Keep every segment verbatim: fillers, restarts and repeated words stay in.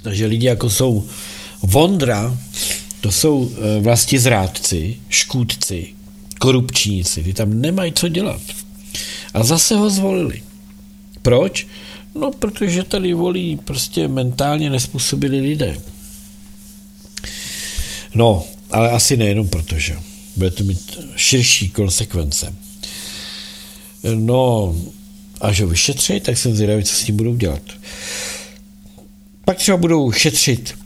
Takže lidi jako jsou Vondra, to jsou vlastizrádci, škůdci, korupčníci, ty tam nemají co dělat. A zase ho zvolili. Proč? No, protože tady volí prostě mentálně nezpůsobili lidé. No, ale asi nejenom protože. Bude to mít širší konsekvence. No, až ho vyšetří, tak jsem zvědavý, co s tím budou dělat. Pak třeba budou šetřit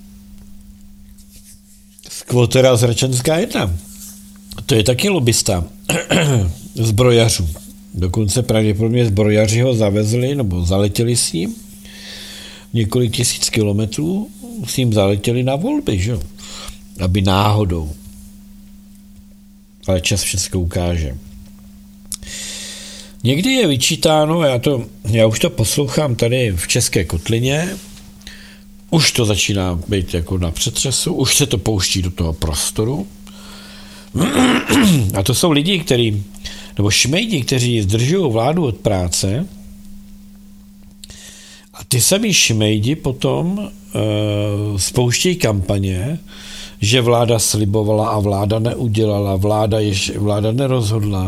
skvotera z Hradčanská jedna. To je taky lobista zbrojařů. Dokonce pravděpodobně zbrojaři ho zavezli nebo zaletěli s ním několik tisíc kilometrů, s ním zaletěli na volby, že? Aby náhodou. Ale čas všechno ukáže. Někdy je vyčítáno, já, to, já už to poslouchám tady v České kotlině, už to začíná být jako na přetřesu, už se to pouští do toho prostoru. A to jsou lidi, kteří, nebo šmejdi, kteří zdržují vládu od práce. A ty samý šmejdi potom uh, spouštějí kampaně, že vláda slibovala a vláda neudělala, vláda, jež, vláda nerozhodla.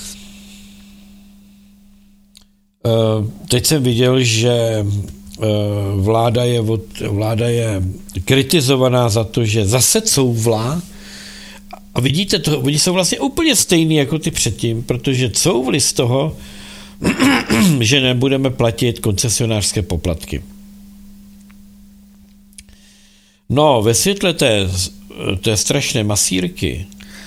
Uh, teď jsem viděl, že uh, vláda je, od, vláda je kritizovaná za to, že zase couvla. A vidíte to, oni jsou vlastně úplně stejný jako ty předtím, protože couvli z toho, že nebudeme platit koncesionářské poplatky. No, ve světle té, té strašné masírky,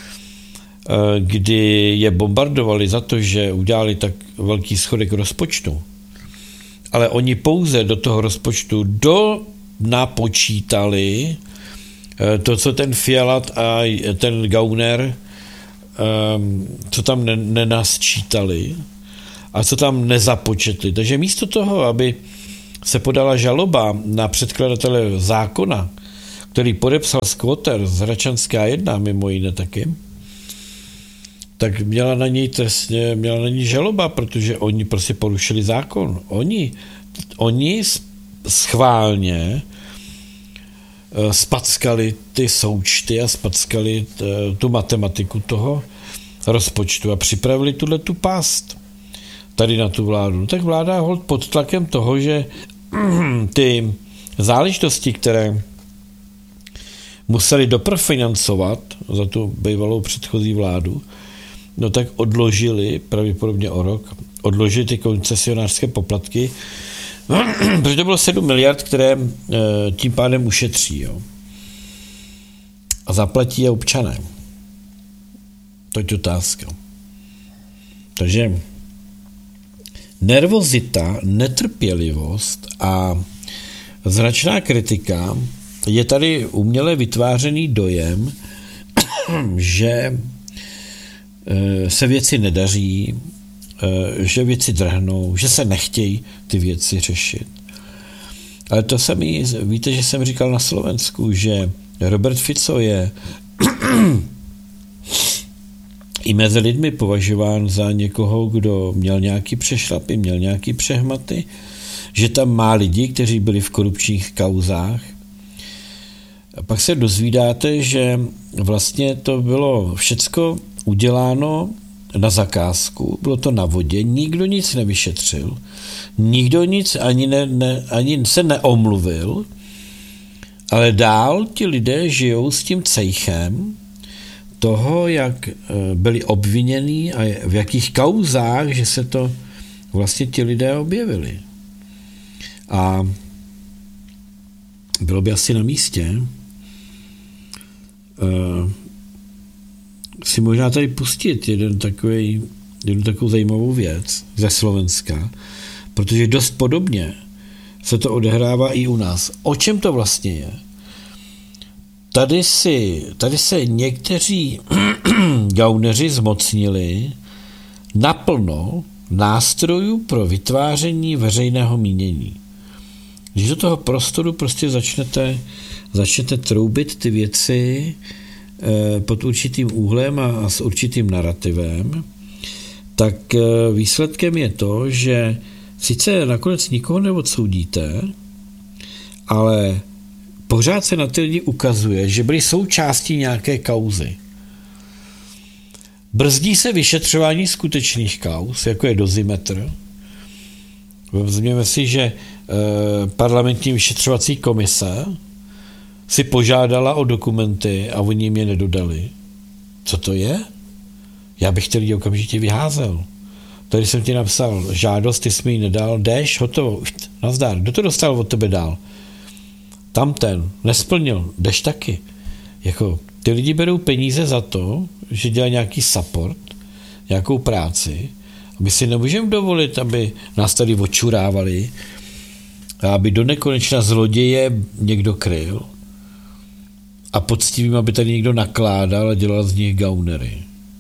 kdy je bombardovali za to, že udělali tak velký schodek rozpočtu, ale oni pouze do toho rozpočtu do napočítali to, co ten Fialat a ten Gauner, co tam nenasčítali a co tam nezapočetli. Takže místo toho, aby se podala žaloba na předkladatele zákona, který podepsal skvoter z Hradčanská jedna, mimo jiné taky, tak měla na něj trestně, měla na něj žaloba, protože oni prostě porušili zákon. Oni, oni schválně spackali ty součty a spackali tu matematiku toho rozpočtu a připravili tuhle tu pást tady na tu vládu. Tak vláda holt pod tlakem toho, že ty záležitosti, které museli doprofinancovat za tu bývalou předchozí vládu, no tak odložili, pravděpodobně o rok, odložili ty koncesionářské poplatky, protože to bylo sedm miliard, které tím pádem ušetří. Jo. A zaplatí je občané. To je otázka. Takže nervozita, netrpělivost a značná kritika je tady uměle vytvářený dojem, že se věci nedaří, že věci drhnou, že se nechtějí ty věci řešit. Ale to samý, víte, že jsem říkal na Slovensku, že Robert Fico je i mezi lidmi považován za někoho, kdo měl nějaký přešlapy, měl nějaký přehmaty, že tam má lidi, kteří byli v korupčních kauzách. A pak se dozvídáte, že vlastně to bylo všecko uděláno na zakázku, bylo to na vodě, nikdo nic nevyšetřil, nikdo nic ani, ne, ne, ani se neomluvil, ale dál ti lidé žijou s tím cejchem toho, jak byli obvinění a v jakých kauzách, že se to vlastně ti lidé objevili. A bylo by asi na místě uh, si možná tady pustit jeden takový, jednu takovou zajímavou věc ze Slovenska, protože dost podobně se to odehrává i u nás. O čem to vlastně je? Tady, si, tady se někteří gauneři zmocnili naplno nástrojů pro vytváření veřejného mínění. Když do toho prostoru prostě začnete, začnete troubit ty věci eh, pod určitým úhlem a, a s určitým narrativem, tak eh, výsledkem je to, že sice nakonec nikoho neodsoudíte, ale pořád se na ty lidi ukazuje, že byli součástí nějaké kauzy. Brzdí se vyšetřování skutečných kauz, jako je dozimetr. Vezměme si, že parlamentní vyšetřovací komise si požádala o dokumenty a oni jim je nedodali. Co to je? Já bych ty lidi okamžitě vyházel. Tady jsem ti napsal žádost, ty jsi mi ji nedal, jdeš, hotovo, nazdar, kdo to dostal od tebe dál? Tamten, nesplnil, jdeš taky. Jako, ty lidi berou peníze za to, že dělají nějaký support, nějakou práci, a my si nemůžeme dovolit, aby nás tady očurávali a aby do nekonečna zloděje někdo kryl a poctivým, aby tady někdo nakládal a dělal z nich gaunery.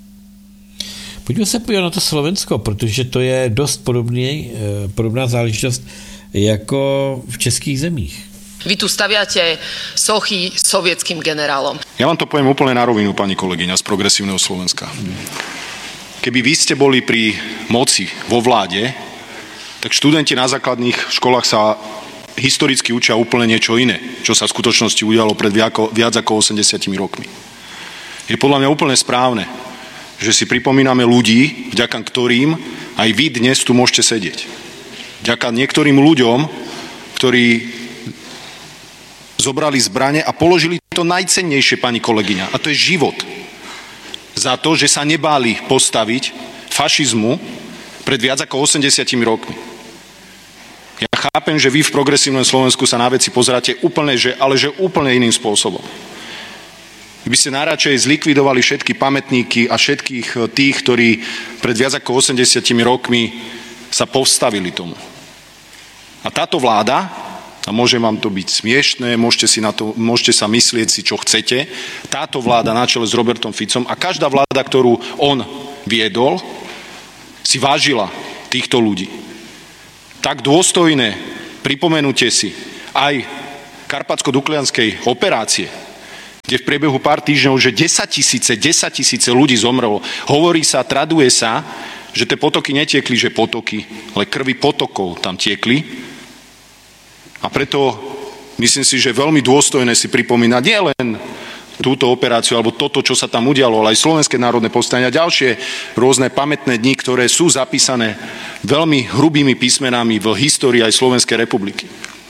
Pojďme se podívat na to Slovensko, protože to je dost podobný, podobná záležitost jako v českých zemích. Vy tu staviate sochy sovietským generálom. Ja vám to poviem úplne na rovinu, pani kolegyňa z Progresívneho Slovenska. Keby vy ste boli pri moci vo vláde, tak študenti na základných školách sa historicky učia úplne niečo iné, čo sa v skutočnosti udialo pred viac ako osemdesiatimi rokmi. Je podľa mňa úplne správne, že si pripomíname ľudí, vďaka ktorým aj vy dnes tu môžete sedieť. Vďaka niektorým ľuďom, ktorí zobrali zbrane a položili to najcennejšie, pani kolegyňa, a to je život. Za to, že sa nebáli postaviť fašizmu pred viac ako osemdesiatimi rokmi. Ja chápem, že vy v Progresívnom Slovensku sa na veci pozeráte úplne, že, ale že úplne iným spôsobom. Vy by ste najradšej zlikvidovali všetky pamätníky a všetkých tých, ktorí pred viac ako osemdesiatimi rokmi sa postavili tomu. A táto vláda, a môže vám to byť smiešné, môžete, si na to, môžete sa myslieť si, čo chcete, táto vláda na čele s Robertom Ficom a každá vláda, ktorú on viedol, si vážila týchto ľudí. Tak dôstojné pripomenutie si aj Karpatsko-Duklianskej operácie, kde v priebehu pár týždňov, že desaťtisíce, desaťtisíce ľudí zomrelo. Hovorí sa, traduje sa, že tie potoky netiekli, že potoky, ale krvi potokov tam tiekli. A preto myslím si, že je veľmi dôstojné si pripomínať nielen túto operáciu, alebo toto, čo sa tam udialo, ale aj Slovenské národné povstanie a ďalšie rôzne pamätné dni, ktoré sú zapísané veľmi hrubými písmenami v histórii aj Slovenskej republiky.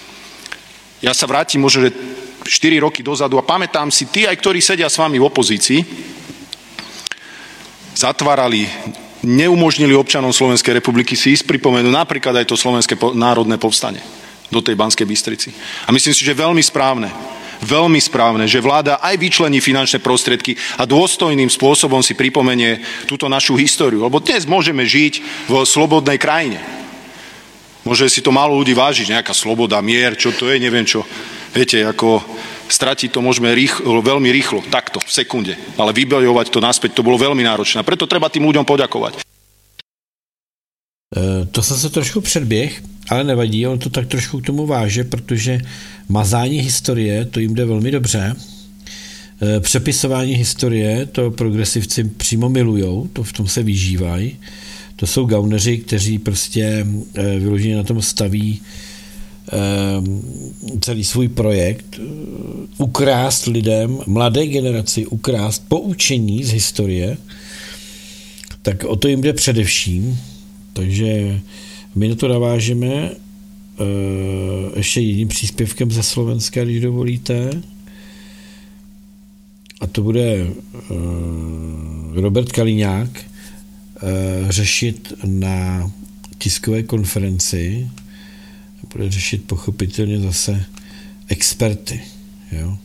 Ja sa vrátim možno, že štyri roky dozadu a pamätám si, tí aj, ktorí sedia s vami v opozícii, zatvárali, neumožnili občanom Slovenskej republiky si ísť pripomenúť napríklad aj to Slovenské národné povstanie do tej Banskej Bystrici. A myslím si, že veľmi správne, veľmi správne, že vláda aj vyčlení finančné prostriedky a dôstojným spôsobom si pripomenie túto našu históriu. Lebo dnes môžeme žiť v slobodnej krajine. Môže si to málo ľudí vážiť, nejaká sloboda, mier, čo to je, neviem čo. Viete, ako stratiť to môžeme rýchlo, veľmi rýchlo, takto, v sekunde. Ale vybojovať to naspäť, to bolo veľmi náročné. A preto treba tým ľuďom poďakovať. To jsem se trošku předběh, ale nevadí, on to tak trošku k tomu váže, protože mazání historie, to jim jde velmi dobře. Přepisování historie, to progresivci přímo milujou, to v tom se vyžívají. To jsou gauneři, kteří prostě vyloženě na tom staví celý svůj projekt, ukrást lidem, mladé generaci, ukrást poučení z historie, tak o to jim jde především. Takže my na to navážeme ještě jedním příspěvkem ze Slovenska, když dovolíte. A to bude Robert Kaliňák řešit na tiskové konferenci. Bude řešit pochopitelně zase experty. Jo?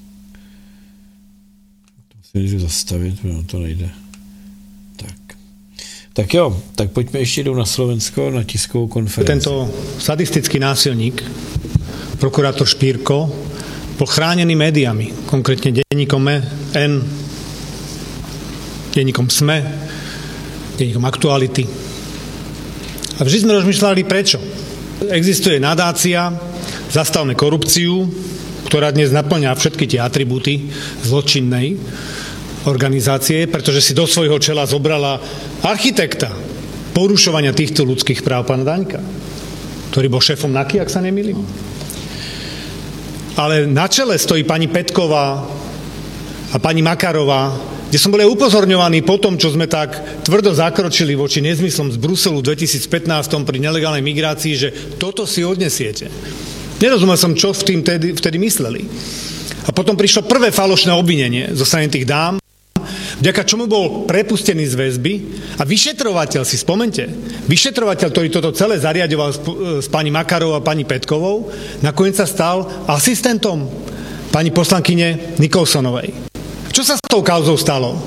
To musím někdo zastavit, no to nejde. Tak. Tak jo, tak pojďme ještě jednou na Slovensko, na tiskovou konferenci. Tento sadistický násilník, prokurátor Špírko, bol chránený médiami, konkrétne denníkom N, denníkom SME, denníkom Aktuality. A vždy sme rozmýšľali, prečo. Existuje nadácia Zastavme korupciu, ktorá dnes naplňa všetky tie atribúty zločinnej organizácie, pretože si do svojho čela zobrala architekta porušovania týchto ľudských práv pána Daňka, ktorý bol šéfom NAKY, ak sa nemýlim. Ale na čele stojí pani Petková a pani Makarová, kde som bol aj upozorňovaný po tom, čo sme tak tvrdo zakročili voči nezmyslom z Bruselu v dvetisícpätnásť pri nelegálnej migrácii, že toto si odnesiete. Nerozumel som, čo v tým vtedy, vtedy mysleli. A potom prišlo prvé falošné obvinenie zo strany tých dám, vďaka čomu bol prepustený z väzby a vyšetrovateľ, si spomente, vyšetrovateľ, ktorý toto celé zariadoval s, s pani Makarovou a pani Petkovou, nakoniec sa stal asistentom pani poslankyne Nikolsonovej. Čo sa s tou kauzou stalo?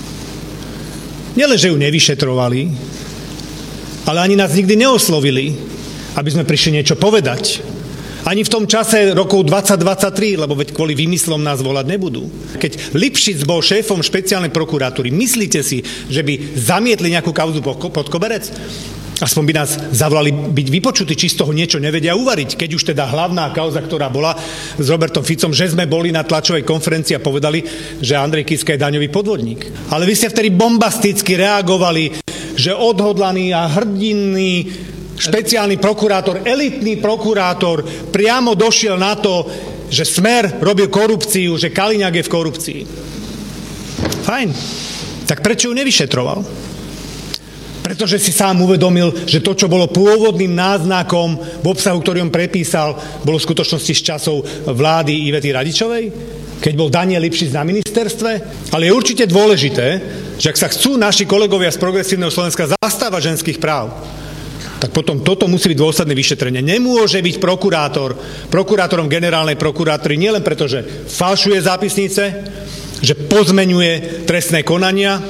Nielen, že ju nevyšetrovali, ale ani nás nikdy neoslovili, aby sme prišli niečo povedať. Ani v tom čase rokov dvadsať dvadsaťtri, lebo veď kvôli výmyslom nás volať nebudú. Keď Lipšic bol šéfom špeciálnej prokuratúry, myslíte si, že by zamietli nejakú kauzu pod koberec? Aspoň by nás zavolali byť vypočutí, či z toho niečo nevedia uvariť. Keď už teda hlavná kauza, ktorá bola s Robertom Ficom, že sme boli na tlačovej konferencii a povedali, že Andrej Kiska je daňový podvodník. Ale vy ste vtedy bombasticky reagovali, že odhodlaný a hrdinný špeciálny prokurátor, elitný prokurátor priamo došiel na to, že Smer robil korupciu, že Kaliňák je v korupcii. Fajn. Tak prečo ju nevyšetroval? Pretože si sám uvedomil, že to, čo bolo pôvodným náznakom v obsahu, ktorý on prepísal, bolo v skutočnosti z časov vlády Ivety Radičovej, keď bol Daniel Lipšic na ministerstve. Ale je určite dôležité, že ak sa chcú naši kolegovia z Progresívneho Slovenska zastávať ženských práv, tak potom toto musí byť dôsledné vyšetrenie. Nemôže byť prokurátor, prokurátorom generálnej prokurátory nielen preto, že falšuje zápisnice, že pozmeňuje trestné konania,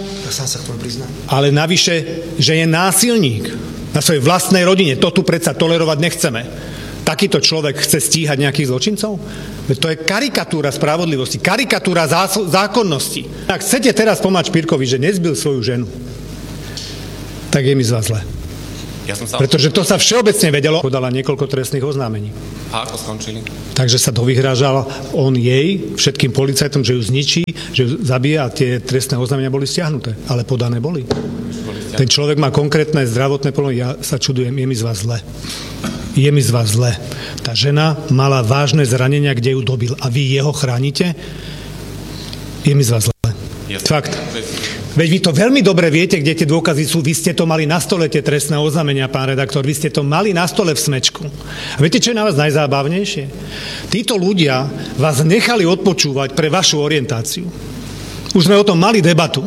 ale navyše, že je násilník na svojej vlastnej rodine. To tu predsa tolerovať nechceme. Takýto človek chce stíhať nejakých zločincov? To je karikatúra spravodlivosti, karikatúra zákonnosti. Ak chcete teraz pomáť Špirkovi, že nezbil svoju ženu, tak je mi z vás zle. Ja som sa... Pretože to sa všeobecne vedelo. Podala niekoľko trestných oznámení. A ako skončili? Takže sa dovyhrážal on jej, všetkým policajtom, že ju zničí, že ju zabije a tie trestné oznámenia boli stiahnuté. Ale podané boli. Ten človek má konkrétne zdravotné problémy. Ja sa čudujem, je mi z vás zle. Je mi z vás zle. Tá žena mala vážne zranenia, kde ju dobil a vy jeho chránite? Je mi z vás zle. Fakt. Veď vy to veľmi dobre viete, kde tie dôkazy sú. Vy ste to mali na stole, tie trestné oznámenia, pán redaktor. Vy ste to mali na stole v smečku. A viete, čo je na vás najzábavnejšie? Títo ľudia vás nechali odpočúvať pre vašu orientáciu. Už sme o tom mali debatu.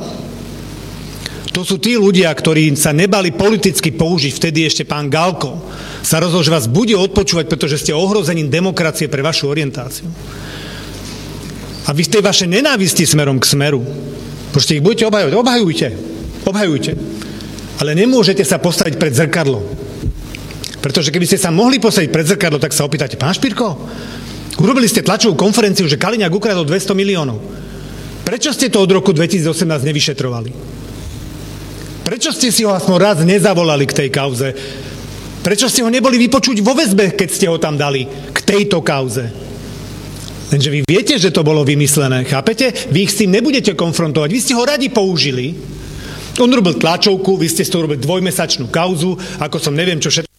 To sú tí ľudia, ktorí sa nebali politicky použiť. Vtedy ešte pán Galko sa rozhodol, že vás bude odpočúvať, pretože ste ohrozením demokracie pre vašu orientáciu. A vy ste vaše nenávisti smerom k Smeru. Proste ich budete obhajovať. Obhajujte. Obhajujte. Ale nemôžete sa postaviť pred zrkadlo. Pretože keby ste sa mohli postaviť pred zrkadlo, tak sa opýtate, pán Špirko, urobili ste tlačovú konferenciu, že Kaliňák ukradol dvesto miliónov. Prečo ste to od roku dvetisícosemnásť nevyšetrovali? Prečo ste si ho aspoň raz nezavolali k tej kauze? Prečo ste ho neboli vypočuť vo väzbe, keď ste ho tam dali k tejto kauze? Lenže vy viete, že to bolo vymyslené, chápete? Vy ich s tým nebudete konfrontovať. Vy ste ho radi použili. On robil tlačovku, vy ste z toho robili dvojmesačnú kauzu, ako som neviem, čo všetko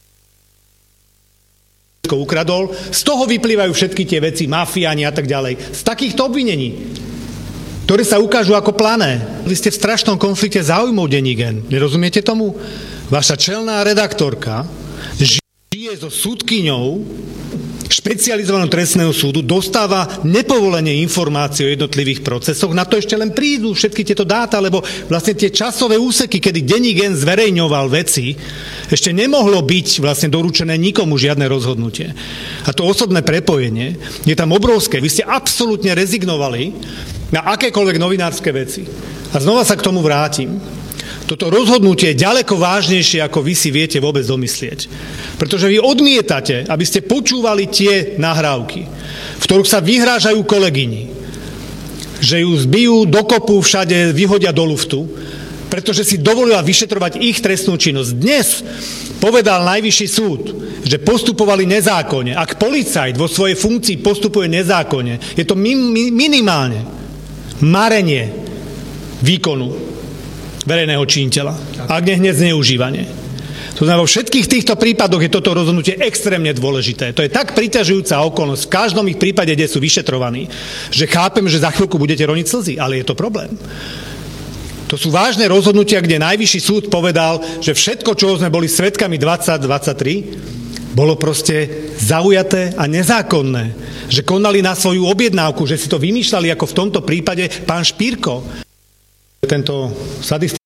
ukradol. Z toho vyplývajú všetky tie veci, mafiáni a tak ďalej. Z takýchto obvinení, ktoré sa ukážu ako plané. Vy ste v strašnom konflikte záujmov, denní Gen. Nerozumiete tomu? Vaša čelná redaktorka žije so súdkyňou špecializovaného trestného súdu, dostáva nepovolenie informácií o jednotlivých procesoch, na to ešte len prídu všetky tieto dáta, lebo vlastne tie časové úseky, kedy denní Gen zverejňoval veci, ešte nemohlo byť vlastne doručené nikomu žiadne rozhodnutie. A to osobné prepojenie je tam obrovské. Vy ste absolútne rezignovali na akékoľvek novinárske veci. A znova sa k tomu vrátim. Toto rozhodnutie je ďaleko vážnejšie, ako vy si viete vôbec domyslieť. Pretože vy odmietate, aby ste počúvali tie nahrávky, v ktorých sa vyhrážajú kolegyni, že ju zbijú, dokopu všade, vyhodia do luftu, pretože si dovolila vyšetrovať ich trestnú činnosť. Dnes povedal Najvyšší súd, že postupovali nezákonne. Ak policajt vo svojej funkcii postupuje nezákonne, je to minimálne marenie výkonu verejného činiteľa, ak nie hneď zneužívanie. To znamená, vo všetkých týchto prípadoch je toto rozhodnutie extrémne dôležité. To je tak priťažujúca okolnosť v každom ich prípade, kde sú vyšetrovaní, že chápem, že za chvíľku budete roniť slzy, ale je to problém. To sú vážne rozhodnutia, kde najvyšší súd povedal, že všetko, čo sme boli svedkami dvadsať dvadsaťtri, bolo proste zaujaté a nezákonné. Že konali na svoju objednávku, že si to vymýšľali, ako v tomto prípade pán Špírko. Tento sadist...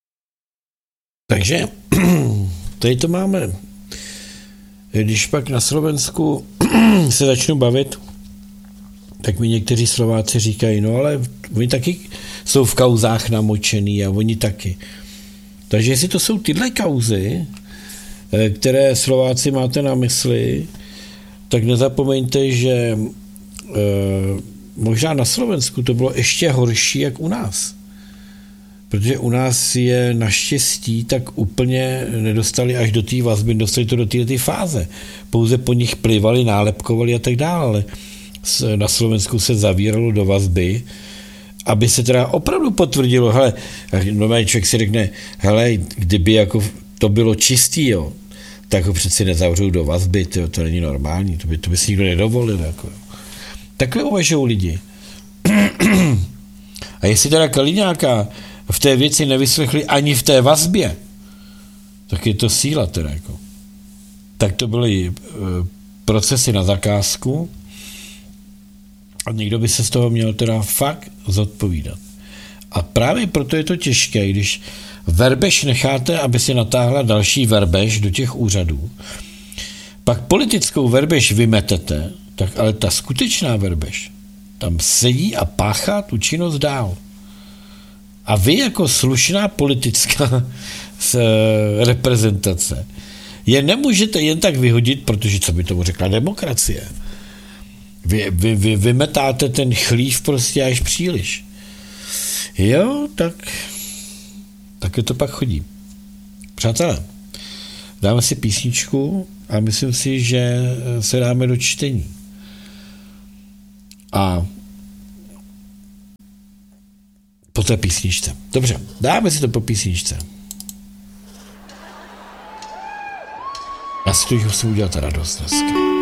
Takže tady to máme. Když pak na Slovensku se začnu bavit, tak mi někteří Slováci říkají, no ale oni taky jsou v kauzách namočený a oni taky. Takže jestli to jsou tyhle kauzy, které Slováci máte na mysli, tak nezapomeňte, že e, možná na Slovensku to bylo ještě horší, jak u nás. Protože u nás je naštěstí tak úplně nedostali až do té vazby, dostali to do této fáze. Pouze po nich plivali, nálepkovali a tak dále. Na Slovensku se zavíralo do vazby, aby se teda opravdu potvrdilo, hele, normální člověk si řekne, hele, kdyby jako to bylo čistý, jo, tak ho přeci nezavřou do vazby, tyjo, to není normální, to by, to by si nikdo nedovolil. Jako. Takhle uvažují lidi. A jestli teda Kaliňáka v té věci nevyslechli ani v té vazbě, tak je to síla teda. Jako. Tak to byly e, procesy na zakázku a někdo by se z toho měl teda fakt zodpovídat. A právě proto je to těžké, když Verbež necháte, aby si natáhla další verbež do těch úřadů, pak politickou verbež vymetete, tak ale ta skutečná verbež tam sedí a páchá tu činnost dál. A vy jako slušná politická reprezentace je nemůžete jen tak vyhodit, protože co by tomu řekla demokracie. Vy, vy, vy vymetáte ten chlív prostě až příliš. Jo, tak tak je to pak chodí. Přátelé, dáme si písničku a myslím si, že se dáme do čtení. A po té písničce. Dobře, dáme si to po písničce. Já si tu musím udělat radost dneska.